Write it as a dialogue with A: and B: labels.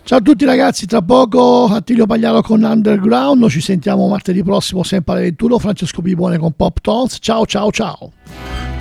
A: Ciao a tutti ragazzi, tra poco Attilio Pagliaro con Underground, ci sentiamo martedì prossimo sempre alle 21, Francesco Pipone con Pop Tones, ciao ciao ciao.